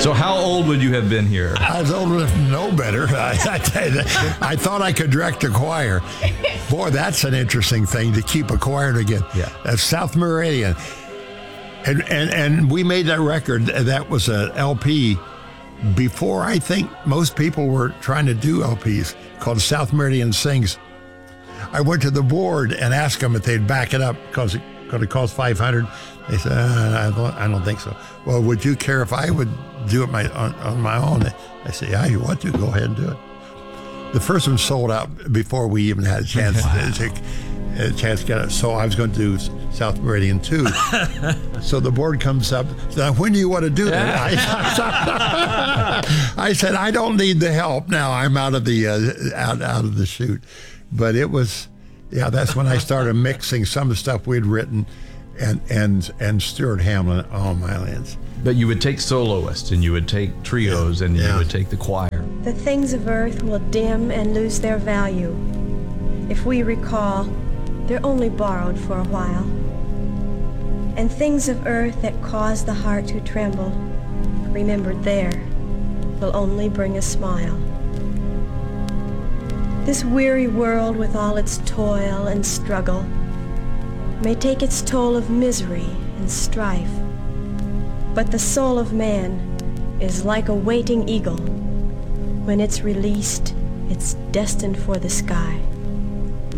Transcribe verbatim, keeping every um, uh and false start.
So how old would you have been here? I was old enough to know better. I, I, I thought I could direct a choir. Boy, that's an interesting thing to keep a choir together. Yeah. That's South Meridian. And, and, and we made that record. That was an L P before I think most people were trying to do L Ps, called South Meridian Sings. I went to the board and asked them if they'd back it up because it could have cost five hundred dollars. They said, uh, I, don't, I don't think so. Well, would you care if I would do it my, on, on my own? I said, yeah, you want to, go ahead and do it. The first one sold out before we even had a chance to, to, a chance to get it. So I was going to do South Meridian too. So the board comes up, said, when do you want to do that? I, I said, I don't need the help now. I'm out of the uh, out out of the chute. But it was, yeah, that's when I started mixing some of the stuff we'd written, and and and Stuart Hamlin. Oh my lands! But you would take soloists and you would take trios and Yeah. you would take the choir. The things of earth will dim and lose their value. If we recall, they're only borrowed for a while. And things of earth that cause the heart to tremble, remembered there, will only bring a smile. This weary world with all its toil and struggle may take its toll of misery and strife, but the soul of man is like a waiting eagle. When it's released, it's destined for the sky.